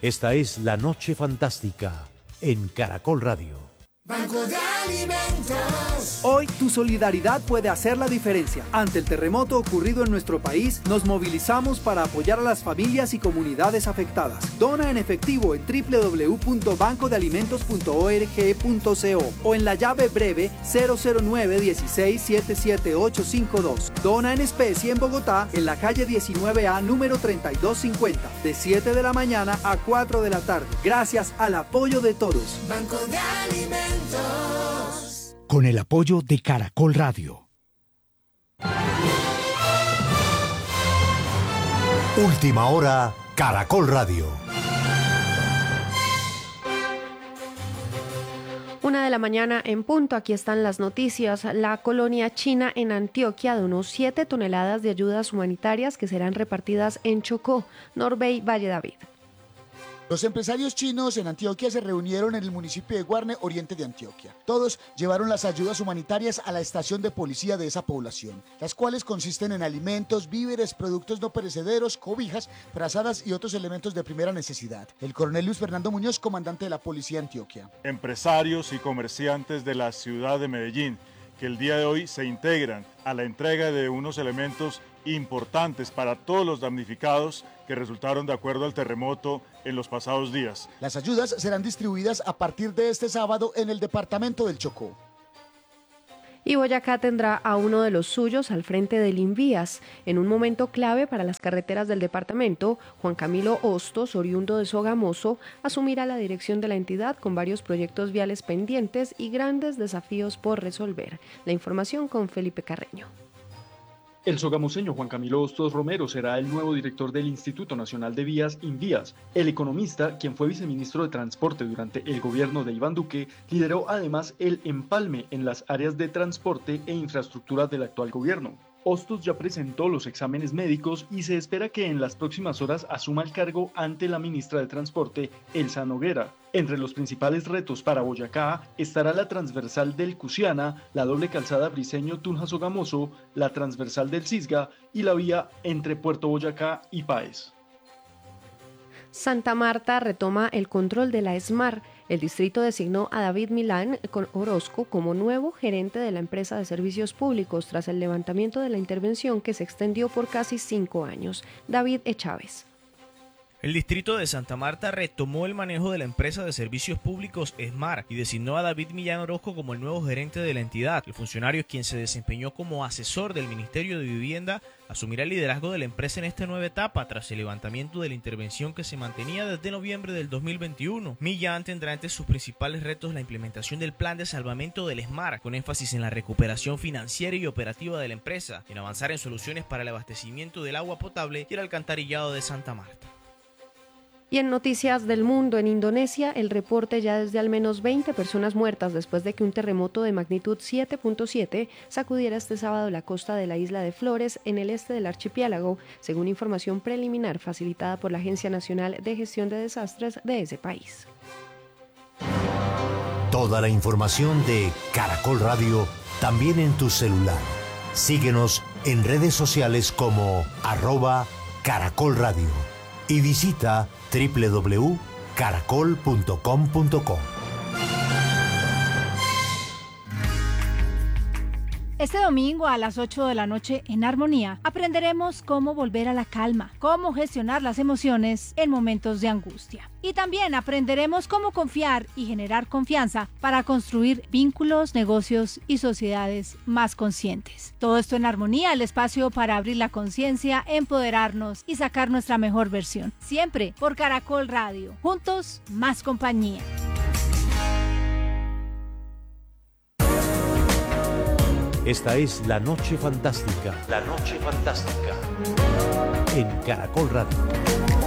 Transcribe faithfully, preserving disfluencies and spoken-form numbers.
Esta es La Noche Fantástica en Caracol Radio. Banco de Alimentos. Hoy tu solidaridad puede hacer la diferencia. Ante el terremoto ocurrido en nuestro país, nos movilizamos para apoyar a las familias y comunidades afectadas. Dona en efectivo en doble u doble u doble u punto banco de alimentos punto org punto co o en la llave breve cero cero nueve dieciséis siete siete ocho cinco dos. Dona en especie en Bogotá, en la calle diecinueve A, número treinta y dos cincuenta, de siete de la mañana a cuatro de la tarde. Gracias al apoyo de todos. Banco de Alimentos. Con el apoyo de Caracol Radio. Última hora, Caracol Radio. Una de la mañana en punto, aquí están las noticias. La colonia china en Antioquia donó siete toneladas de ayudas humanitarias que serán repartidas en Chocó, Norbey Valle David. Los empresarios chinos en Antioquia se reunieron en el municipio de Guarne, oriente de Antioquia. Todos llevaron las ayudas humanitarias a la estación de policía de esa población, las cuales consisten en alimentos, víveres, productos no perecederos, cobijas, frazadas y otros elementos de primera necesidad. El coronel Luis Fernando Muñoz, comandante de la policía de Antioquia. Empresarios y comerciantes de la ciudad de Medellín, que el día de hoy se integran a la entrega de unos elementos importantes para todos los damnificados que resultaron de acuerdo al terremoto en los pasados días. Las ayudas serán distribuidas a partir de este sábado en el departamento del Chocó. Y Boyacá tendrá a uno de los suyos al frente del Invías. En un momento clave para las carreteras del departamento, Juan Camilo Hostos, oriundo de Sogamoso, asumirá la dirección de la entidad con varios proyectos viales pendientes y grandes desafíos por resolver. La información con Felipe Carreño. El sogamoseño Juan Camilo Hostos Romero será el nuevo director del Instituto Nacional de Vías, Invías. El economista, quien fue viceministro de Transporte durante el gobierno de Iván Duque, lideró además el empalme en las áreas de transporte e infraestructura del actual gobierno. Hostos ya presentó los exámenes médicos y se espera que en las próximas horas asuma el cargo ante la ministra de Transporte, Elsa Noguera. Entre los principales retos para Boyacá estará la transversal del Cusiana, la doble calzada Briceño-Tunja-Sogamoso, la transversal del Cisga y la vía entre Puerto Boyacá y Páez. Santa Marta retoma el control de la ESMAR. El distrito designó a David Milán Orozco como nuevo gerente de la empresa de servicios públicos tras el levantamiento de la intervención que se extendió por casi cinco años. David Echávez. El distrito de Santa Marta retomó el manejo de la empresa de servicios públicos ESMAR y designó a David Millán Orozco como el nuevo gerente de la entidad. El funcionario, quien se desempeñó como asesor del Ministerio de Vivienda, asumirá el liderazgo de la empresa en esta nueva etapa tras el levantamiento de la intervención que se mantenía desde noviembre del dos mil veintiuno. Millán tendrá entre sus principales retos la implementación del plan de salvamento del ESMAR, con énfasis en la recuperación financiera y operativa de la empresa, en avanzar en soluciones para el abastecimiento del agua potable y el alcantarillado de Santa Marta. Y en noticias del mundo, en Indonesia, el reporte ya es de al menos veinte personas muertas después de que un terremoto de magnitud siete punto siete sacudiera este sábado la costa de la isla de Flores, en el este del archipiélago, según información preliminar facilitada por la Agencia Nacional de Gestión de Desastres de ese país. Toda la información de Caracol Radio también en tu celular. Síguenos en redes sociales como arroba Caracol Radio y visita doble u doble u doble u punto caracol punto com punto co. Este domingo a las ocho de la noche en Armonía aprenderemos cómo volver a la calma, cómo gestionar las emociones en momentos de angustia. Y también aprenderemos cómo confiar y generar confianza para construir vínculos, negocios y sociedades más conscientes. Todo esto en Armonía, el espacio para abrir la conciencia, empoderarnos y sacar nuestra mejor versión. Siempre por Caracol Radio. Juntos, más compañía. Esta es La Noche Fantástica. La Noche Fantástica. En Caracol Radio.